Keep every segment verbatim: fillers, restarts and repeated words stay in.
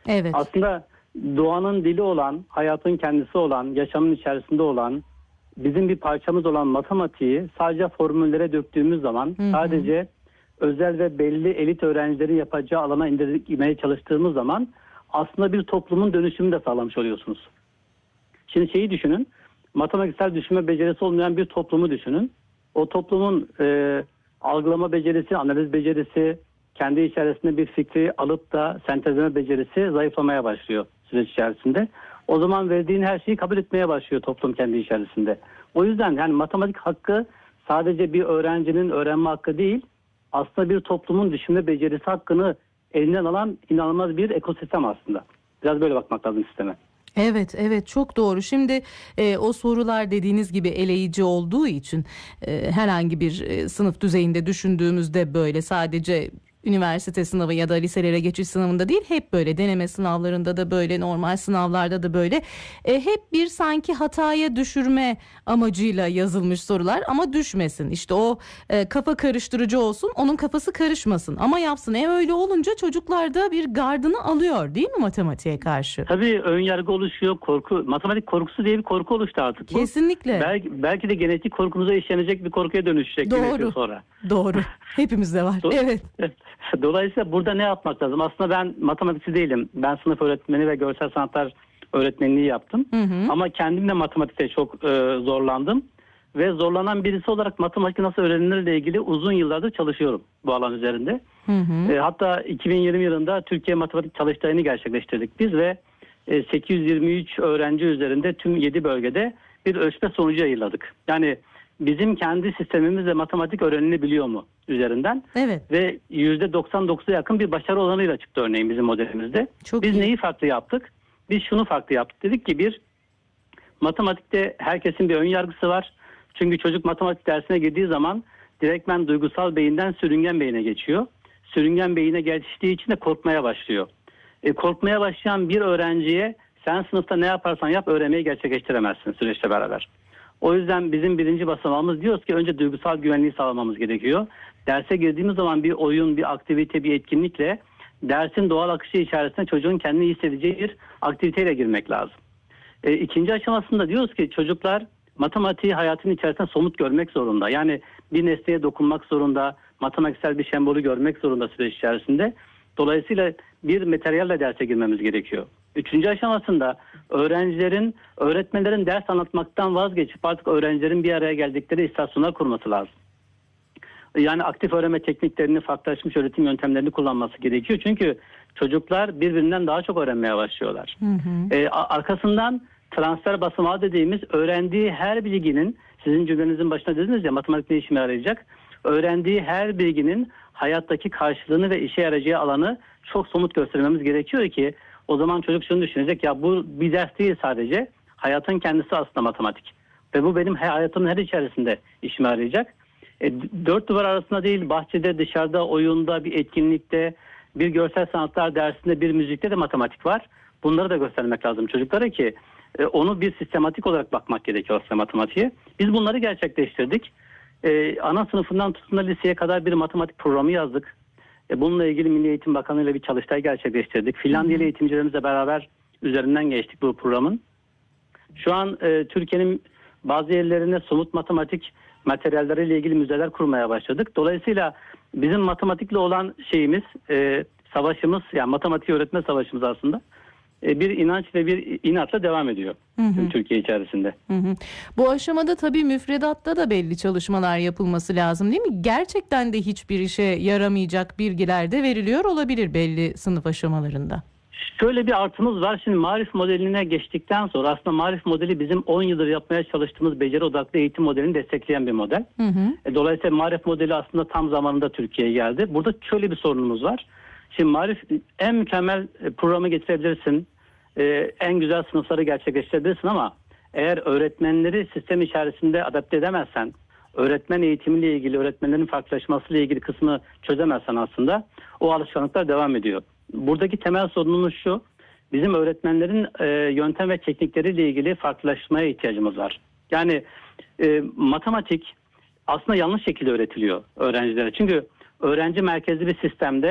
Evet. Aslında doğanın dili olan, hayatın kendisi olan, yaşamın içerisinde olan, bizim bir parçamız olan matematiği sadece formüllere döktüğümüz zaman, Hı hı. sadece özel ve belli elit öğrencilerin yapacağı alana indirmeye çalıştığımız zaman aslında bir toplumun dönüşümünü de sağlamış oluyorsunuz. Şimdi şeyi düşünün, matematiksel düşünme becerisi olmayan bir toplumu düşünün. O toplumun e, algılama becerisi, analiz becerisi, kendi içerisinde bir fikri alıp da sentezleme becerisi zayıflamaya başlıyor süreç içerisinde. O zaman verdiğin her şeyi kabul etmeye başlıyor toplum kendi içerisinde. O yüzden yani matematik hakkı sadece bir öğrencinin öğrenme hakkı değil, aslında bir toplumun düşünme becerisi hakkını elinden alan inanılmaz bir ekosistem aslında. Biraz böyle bakmak lazım sisteme. Evet, evet, çok doğru. Şimdi e, o sorular dediğiniz gibi eleyici olduğu için e, herhangi bir e, sınıf düzeyinde düşündüğümüzde böyle sadece üniversite sınavı ya da liselere geçiş sınavında değil, hep böyle deneme sınavlarında da böyle, normal sınavlarda da böyle e, hep bir sanki hataya düşürme amacıyla yazılmış sorular, ama düşmesin. İşte o e, kafa karıştırıcı olsun, onun kafası karışmasın ama yapsın. E öyle olunca çocuklar da bir gardını alıyor değil mi matematiğe karşı? Tabii ön yargı oluşuyor, korku, matematik korkusu diye bir korku oluştu artık. Kesinlikle. Belki, belki de genetik korkumuza işlenecek bir korkuya dönüşecek. Doğru. Sonra. Doğru. Hepimizde var. Evet. Dolayısıyla burada ne yapmak lazım? Aslında ben matematikçi değilim. Ben sınıf öğretmeni ve görsel sanatlar öğretmenliği yaptım. Hı hı. Ama kendim de matematikte çok e, zorlandım. Ve zorlanan birisi olarak matematik nasıl öğrenilir ile ilgili uzun yıllardır çalışıyorum bu alan üzerinde. Hı hı. E, hatta iki bin yirmi yılında Türkiye Matematik Çalıştayı'nı gerçekleştirdik biz ve e, sekiz yüz yirmi üç öğrenci üzerinde tüm yedi bölgede bir ölçme sonucu yayınladık. Yani bizim kendi sistemimizle matematik öğrenilebiliyor mu üzerinden. Evet. Ve yüzde doksan dokuza yakın bir başarı oranıyla çıktı örneğin bizim modelimizde. Çok Biz iyi. neyi farklı yaptık? Biz şunu farklı yaptık. Dedik ki bir, matematikte herkesin bir ön yargısı var. Çünkü çocuk matematik dersine girdiği zaman direktmen duygusal beyinden sürüngen beyine geçiyor. Sürüngen beyine geçtiği için de korkmaya başlıyor. E, korkmaya başlayan bir öğrenciye sen sınıfta ne yaparsan yap öğrenmeyi gerçekleştiremezsin süreçle beraber. O yüzden bizim birinci basamağımız, diyoruz ki önce duygusal güvenliği sağlamamız gerekiyor. Derse girdiğimiz zaman bir oyun, bir aktivite, bir etkinlikle dersin doğal akışı içerisinde çocuğun kendini iyi hissedeceği bir aktiviteyle girmek lazım. E, ikinci aşamasında diyoruz ki çocuklar matematiği hayatın içerisinde somut görmek zorunda. Yani bir nesneye dokunmak zorunda, matematiksel bir sembolü görmek zorunda süreç içerisinde. Dolayısıyla bir materyalle derse girmemiz gerekiyor. Üçüncü aşamasında öğrencilerin, öğretmenlerin ders anlatmaktan vazgeçip artık öğrencilerin bir araya geldikleri istasyonlar kurması lazım. Yani aktif öğrenme tekniklerini, farklılaşmış öğretim yöntemlerini kullanması gerekiyor. Çünkü çocuklar birbirinden daha çok öğrenmeye başlıyorlar. Hı hı. Ee, arkasından transfer basamağı dediğimiz, öğrendiği her bilginin, sizin cümlenizin başına dediniz ya matematik ne işime yarayacak? Öğrendiği her bilginin hayattaki karşılığını ve işe yarayacağı alanı çok somut göstermemiz gerekiyor ki o zaman çocuk şunu düşünecek, ya bu bir ders değil sadece, hayatın kendisi aslında matematik. Ve bu benim hayatımın her içerisinde işime yarayacak. E, dört duvar arasında değil, bahçede, dışarıda, oyunda, bir etkinlikte, bir görsel sanatlar dersinde, bir müzikte de matematik var. Bunları da göstermek lazım çocuklara ki e, onu bir sistematik olarak bakmak gerekiyor aslında matematiğe. Biz bunları gerçekleştirdik. E, ana sınıfından tutun da liseye kadar bir matematik programı yazdık. E, bununla ilgili Milli Eğitim Bakanlığı ile bir çalıştay gerçekleştirdik. Finlandiyalı eğitimcilerimizle beraber üzerinden geçtik bu programın. Şu an e, Türkiye'nin bazı yerlerine somut matematik materyalleriyle ilgili müzeler kurmaya başladık. Dolayısıyla bizim matematikle olan şeyimiz, e, savaşımız, yani matematiği öğretme savaşımız aslında e, bir inanç ve bir inatla devam ediyor. Hı hı. Türkiye içerisinde. Hı hı. Bu aşamada tabii müfredatta da belli çalışmalar yapılması lazım değil mi? Gerçekten de hiçbir işe yaramayacak bilgiler de veriliyor olabilir belli sınıf aşamalarında. Şöyle bir artımız var. Şimdi marif modeline geçtikten sonra aslında marif modeli bizim on yıldır yapmaya çalıştığımız beceri odaklı eğitim modelini destekleyen bir model. Hı hı. Dolayısıyla marif modeli aslında tam zamanında Türkiye'ye geldi. Burada şöyle bir sorunumuz var. Şimdi marif, en mükemmel programı getirebilirsin. En güzel sınıfları gerçekleştirebilirsin ama eğer öğretmenleri sistem içerisinde adapte edemezsen, öğretmen eğitimiyle ilgili, öğretmenlerin farklılaşmasıyla ilgili kısmı çözemezsen aslında o alışkanlıklar devam ediyor. Buradaki temel sorunumuz şu: bizim öğretmenlerin e, yöntem ve teknikleriyle ilgili farklılaşmaya ihtiyacımız var. Yani e, matematik aslında yanlış şekilde öğretiliyor öğrencilere. Çünkü öğrenci merkezli bir sistemde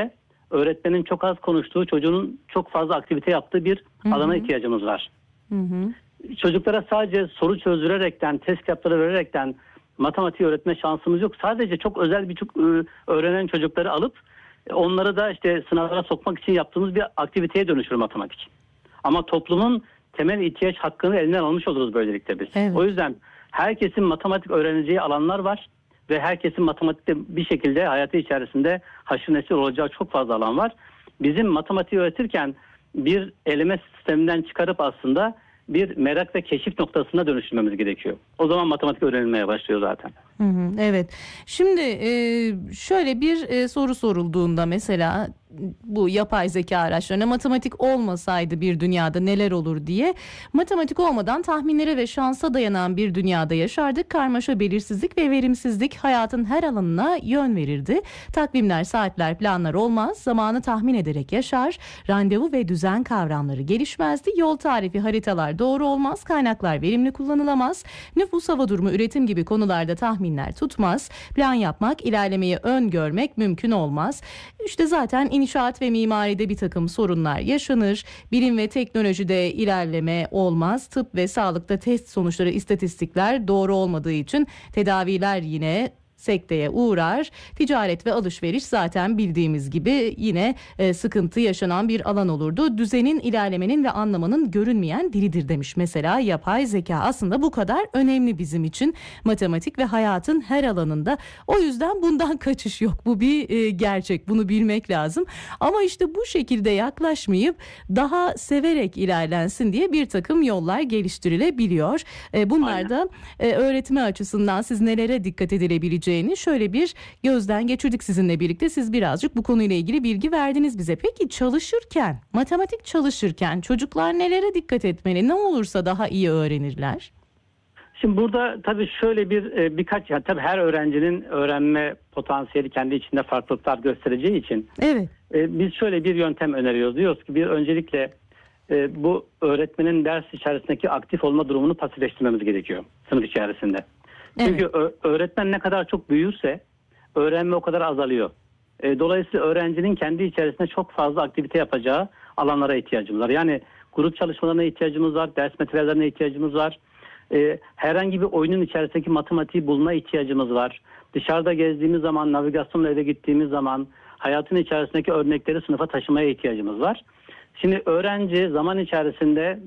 öğretmenin çok az konuştuğu, çocuğun çok fazla aktivite yaptığı bir Hı hı. alana ihtiyacımız var. Hı hı. Çocuklara sadece soru çözdürerekten, test kitapları vererekten matematiği öğretme şansımız yok. Sadece çok özel bir çok ıı, öğrenen çocukları alıp onları da işte sınavlara sokmak için yaptığımız bir aktiviteye dönüşür matematik. Ama toplumun temel ihtiyaç hakkını elinden almış oluruz böylelikle biz. Evet. O yüzden herkesin matematik öğreneceği alanlar var ve herkesin matematikte bir şekilde hayatı içerisinde haşır neşir olacağı çok fazla alan var. Bizim matematiği öğretirken bir eleme sisteminden çıkarıp aslında bir merak ve keşif noktasına dönüştürmemiz gerekiyor. O zaman matematik öğrenilmeye başlıyor zaten. Hı hı, evet. Şimdi e, şöyle bir e, soru sorulduğunda mesela bu yapay zeka araçlarına matematik olmasaydı bir dünyada neler olur diye, matematik olmadan tahminlere ve şansa dayanan bir dünyada yaşardık. Karmaşa, belirsizlik ve verimsizlik hayatın her alanına yön verirdi. Takvimler, saatler, planlar olmaz. Zamanı tahmin ederek yaşar. Randevu ve düzen kavramları gelişmezdi. Yol tarifi, haritalar doğru olmaz. Kaynaklar verimli kullanılamaz. Nüfus, hava durumu, üretim gibi konularda tahminler tutmaz. Plan yapmak, ilerlemeyi öngörmek mümkün olmaz. İşte zaten İnşaat ve mimaride bir takım sorunlar yaşanır. Bilim ve teknolojide ilerleme olmaz. Tıp ve sağlıkta test sonuçları, istatistikler doğru olmadığı için tedaviler yine sekteye uğrar. Ticaret ve alışveriş zaten bildiğimiz gibi yine e, sıkıntı yaşanan bir alan olurdu. Düzenin, ilerlemenin ve anlamanın görünmeyen dilidir demiş mesela yapay zeka. Aslında bu kadar önemli bizim için matematik ve hayatın her alanında. O yüzden bundan kaçış yok. Bu bir e, gerçek. Bunu bilmek lazım. Ama işte bu şekilde yaklaşmayıp daha severek ilerlensin diye bir takım yollar geliştirilebiliyor. E, bunlar Aynen. da e, öğretme açısından siz nelere dikkat edilebileceğini şöyle bir gözden geçirdik sizinle birlikte. Siz birazcık bu konuyla ilgili bilgi verdiniz bize. Peki çalışırken, matematik çalışırken çocuklar nelere dikkat etmeli? Ne olursa daha iyi öğrenirler? Şimdi burada tabii şöyle bir e, birkaç, yani tabii her öğrencinin öğrenme potansiyeli kendi içinde farklılıklar göstereceği için Evet. e, biz şöyle bir yöntem öneriyoruz. Diyoruz ki bir öncelikle e, bu öğretmenin ders içerisindeki aktif olma durumunu pasifleştirmemiz gerekiyor sınıf içerisinde. Çünkü Evet. ö- öğretmen ne kadar çok büyürse öğrenme o kadar azalıyor. E, dolayısıyla öğrencinin kendi içerisinde çok fazla aktivite yapacağı alanlara ihtiyacımız var. Yani grup çalışmalarına ihtiyacımız var, ders materyallerine ihtiyacımız var. E, herhangi bir oyunun içerisindeki matematiği bulma ihtiyacımız var. Dışarıda gezdiğimiz zaman, navigasyonla eve gittiğimiz zaman hayatın içerisindeki örnekleri sınıfa taşımaya ihtiyacımız var. Şimdi öğrenci zaman içerisinde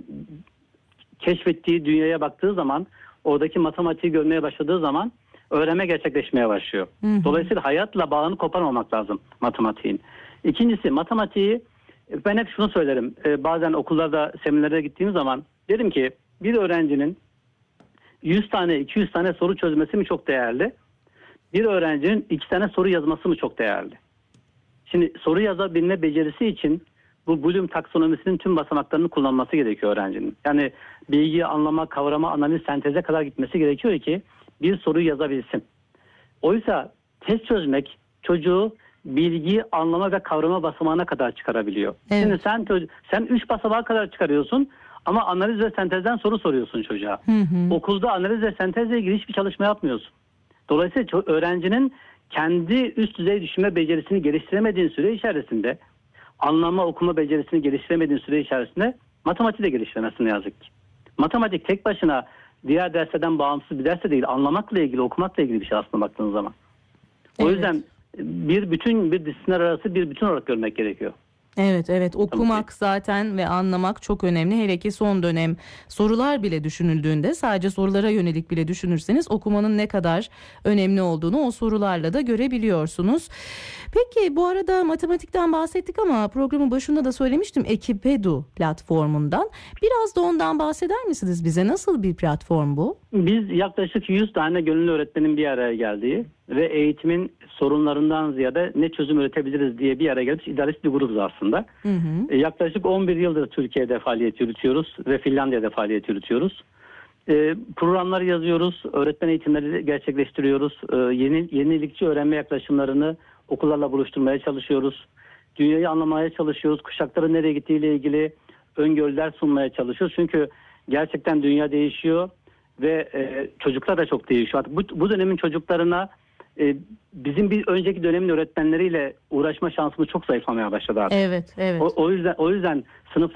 keşfettiği dünyaya baktığı zaman, oradaki matematiği görmeye başladığı zaman öğrenme gerçekleşmeye başlıyor. Hı hı. Dolayısıyla hayatla bağını koparmamak lazım matematiğin. İkincisi, matematiği, ben hep şunu söylerim. Ee, bazen okullarda, seminerlere gittiğim zaman derim ki bir öğrencinin yüz tane, iki yüz tane soru çözmesi mi çok değerli? Bir öğrencinin iki tane soru yazması mı çok değerli? Şimdi soru yazabilme becerisi için bu Bloom taksonomisinin tüm basamaklarını kullanması gerekiyor öğrencinin. Yani bilgi, anlama, kavrama, analiz, senteze kadar gitmesi gerekiyor ki bir soruyu yazabilsin. Oysa test çözmek çocuğu bilgi, anlama ve kavrama basamağına kadar çıkarabiliyor. Evet. Şimdi sen sen üç basamağa kadar çıkarıyorsun ama analiz ve sentezden soru soruyorsun çocuğa. Hı hı. Okulda analiz ve sentezle ilgili hiçbir çalışma yapmıyorsun. Dolayısıyla öğrencinin kendi üst düzey düşünme becerisini geliştiremediğin süre içerisinde, anlama, okuma becerisini geliştiremediğin süre içerisinde matematiği de geliştiremezsin ne yazık ki. Matematik tek başına diğer derslerden bağımsız bir ders de değil. Anlamakla ilgili, okumakla ilgili bir şey aslında baktığınız zaman. O Evet. yüzden bir bütün, bir disiplinler arası bir bütün olarak görmek gerekiyor. Evet evet okumak zaten ve anlamak çok önemli. Hele ki son dönem sorular bile düşünüldüğünde, sadece sorulara yönelik bile düşünürseniz okumanın ne kadar önemli olduğunu o sorularla da görebiliyorsunuz. Peki bu arada matematikten bahsettik ama programın başında da söylemiştim, Ekipedu platformundan. Biraz da ondan bahseder misiniz bize? Nasıl bir platform bu? Biz yaklaşık yüz tane gönüllü öğretmenin bir araya geldiği ve eğitimin sorunlarından ziyade ne çözüm üretebiliriz diye bir araya gelmiş idealist bir grubuz aslında. Hı hı. E, yaklaşık on bir yıldır Türkiye'de faaliyet yürütüyoruz ve Finlandiya'da faaliyet yürütüyoruz. E, programlar yazıyoruz, öğretmen eğitimleri gerçekleştiriyoruz. E, yeni yenilikçi öğrenme yaklaşımlarını okullarla buluşturmaya çalışıyoruz. Dünyayı anlamaya çalışıyoruz. Kuşakların nereye gittiğiyle ilgili öngörüler sunmaya çalışıyoruz. Çünkü gerçekten dünya değişiyor ve e, çocuklar da çok değişiyor. Artık bu, bu dönemin çocuklarına e, bizim bir önceki dönemin öğretmenleriyle uğraşma şansımız çok zayıflamaya başladı artık. Evet, evet. O, o yüzden o yüzden sınıflar